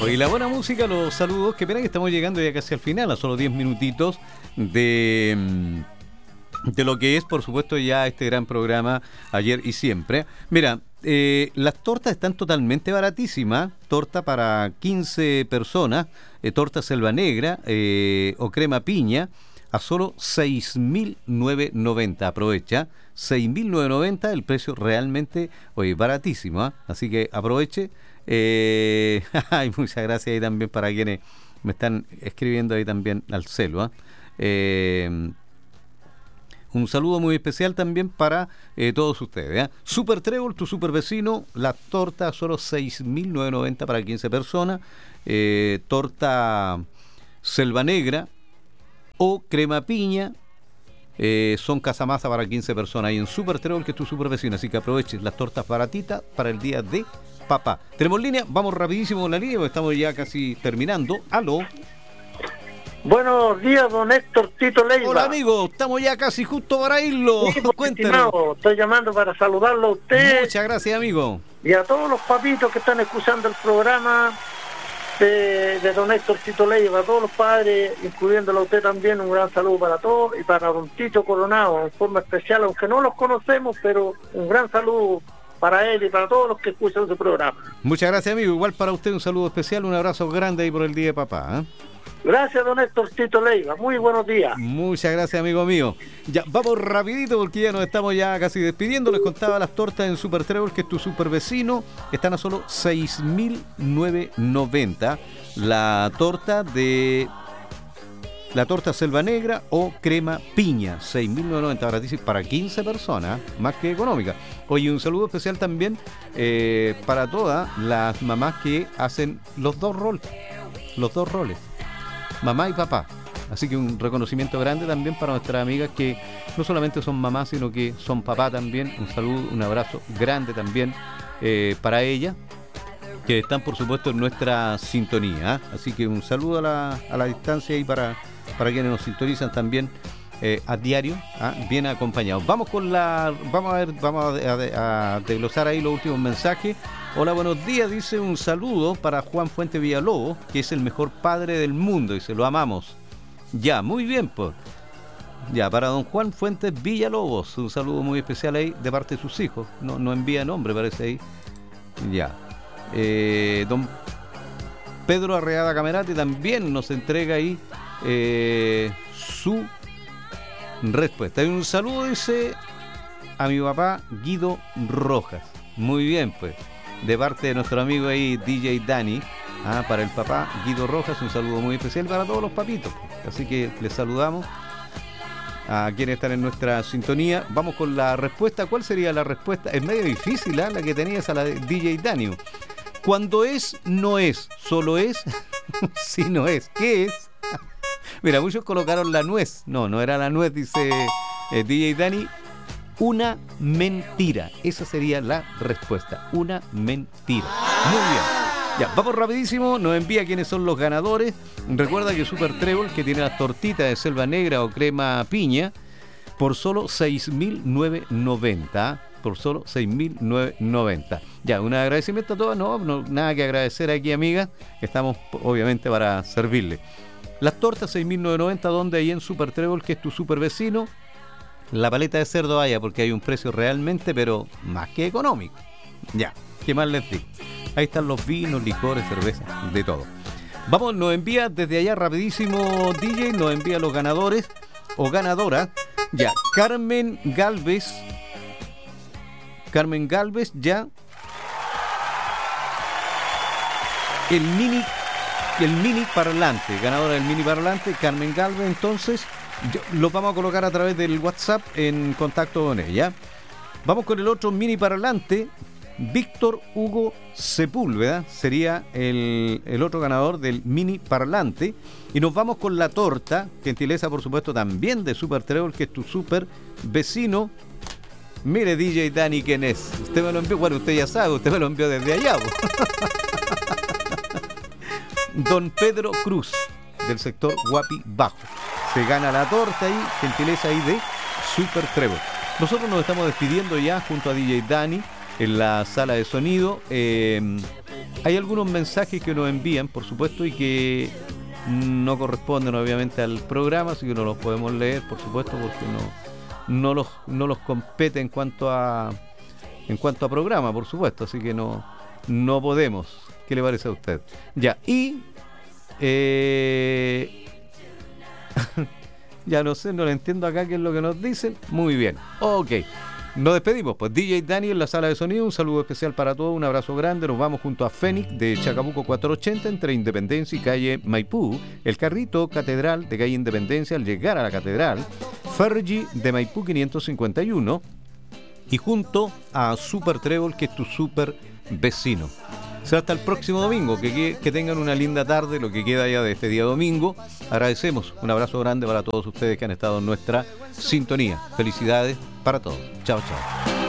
Oye, la buena música, los saludos. Qué pena que estamos llegando ya casi al final, a solo 10 minutitos de lo que es, por supuesto, ya este gran programa Ayer y Siempre. Mira, las tortas están totalmente baratísimas. Torta para 15 personas, torta selva negra o crema piña, a solo 6.990. Aprovecha, 6.990, el precio realmente, oye, baratísimo, ¿eh? Así que aproveche. Ay, muchas gracias ahí también para quienes me están escribiendo ahí también al celo, ¿eh? Un saludo muy especial también para todos ustedes, ¿eh? Super Trébol, tu super vecino, la torta solo 6.990 para 15 personas, torta selva negra o crema piña, son casamasa para 15 personas ahí en Super Trébol, que es tu super vecino, así que aproveches las tortas baratitas para el día de papá. Tenemos línea, vamos rapidísimo con la línea porque estamos ya casi terminando. Aló. Buenos días, don Héctor Tito Leiva. Hola, amigo, estamos ya casi justo para irlo. Sí, Cuéntanos. Estoy llamando para saludarlo a usted. Muchas gracias, amigo. Y a todos los papitos que están escuchando el programa de don Héctor Tito Leiva, a todos los padres, incluyéndolo a usted también, un gran saludo para todos, y para don Tito Coronado, en forma especial, aunque no los conocemos, pero un gran saludo para él y para todos los que escuchan su programa. Muchas gracias, amigo. Igual para usted un saludo especial, un abrazo grande ahí por el día de papá, ¿eh? Gracias, don Héctor Tito Leiva. Muy buenos días. Muchas gracias, amigo mío. Ya, vamos rapidito porque ya nos estamos ya casi despidiendo. Les contaba las tortas en Super Trébol, que es tu super vecino. Están a solo 6.990. La torta selva negra o crema piña, 6.990, baratísimo, para 15 personas, más que económica. Oye, un saludo especial también para todas las mamás que hacen los dos roles, mamá y papá. Así que un reconocimiento grande también para nuestras amigas que no solamente son mamás, sino que son papá también. Un saludo, un abrazo grande también para ellas, que están por supuesto en nuestra sintonía, ¿eh? Así que un saludo a la distancia y para quienes nos sintonizan también a diario, ¿eh? Bien acompañados. Vamos a desglosar ahí los últimos mensajes. Hola, buenos días, dice un saludo para Juan Fuente Villalobos, que es el mejor padre del mundo y se lo amamos. Ya, muy bien, pues. Ya, para don Juan Fuentes Villalobos, un saludo muy especial ahí de parte de sus hijos. No envía nombre, parece ahí. Ya. Don Pedro Arreada Camerati también nos entrega ahí su respuesta. Y un saludo, dice, a mi papá Guido Rojas. Muy bien, pues. De parte de nuestro amigo ahí, DJ Dani, para el papá Guido Rojas, un saludo muy especial para todos los papitos. Así que les saludamos a quienes están en nuestra sintonía. Vamos con la respuesta. ¿Cuál sería la respuesta? Es medio difícil, la que tenías a la de DJ Dani. Cuando es, no es, solo es, si no es. ¿Qué es? Mira, muchos colocaron la nuez. No era la nuez, dice DJ Dani. Una mentira. Esa sería la respuesta. Una mentira. Muy bien. Ya, vamos rapidísimo. Nos envía quiénes son los ganadores. Recuerda que Super Trébol, que tiene las tortitas de selva negra o crema piña, por solo 6.990. Por solo 6.990. Ya, un agradecimiento a todos. No, nada que agradecer aquí, amigas. Estamos, obviamente, para servirle. Las tortas 6.990, donde ahí en Super Trébol, que es tu super vecino. La paleta de cerdo haya, porque hay un precio realmente, pero más que económico. Ya, ¿qué más les digo? Ahí están los vinos, licores, cervezas, de todo. Vamos, nos envía desde allá rapidísimo DJ, nos envía los ganadores o ganadoras. Ya, Carmen Galvez, ya. El mini parlante, ganadora del mini parlante, Carmen Galvez, entonces. Los vamos a colocar a través del WhatsApp en contacto con ella. Vamos con el otro mini parlante, Víctor Hugo Sepúlveda, sería el otro ganador del mini parlante. Y nos vamos con la torta, gentileza por supuesto también de Super Trébol, que es tu super vecino. Mire, DJ Dani, ¿quién es? Usted me lo envió, bueno, usted ya sabe, usted me lo envió desde allá. Don Pedro Cruz, del sector Guapi Bajo. Se gana la torta ahí, gentileza ahí de Super Trébol. Nosotros nos estamos despidiendo ya junto a DJ Dani. en la sala de sonido. Hay algunos mensajes que nos envían, por supuesto, y que no corresponden obviamente al programa, así que no los podemos leer, por supuesto, porque no los compete en cuanto a programa, por supuesto, así que no podemos. ¿Qué le parece a usted? Ya, y ya no sé, no le entiendo acá qué es lo que nos dicen. Muy bien, ok. Nos despedimos, pues DJ Dani en la sala de sonido, un saludo especial para todos, un abrazo grande, nos vamos junto a Fénix de Chacabuco 480 entre Independencia y calle Maipú, el Carrito Catedral de calle Independencia al llegar a la Catedral, Fergie de Maipú 551 y junto a Super Trébol, que es tu super vecino. Será hasta el próximo domingo, que tengan una linda tarde, lo que queda ya de este día domingo. Agradecemos, un abrazo grande para todos ustedes que han estado en nuestra sintonía. Felicidades para todos. Chao, chao.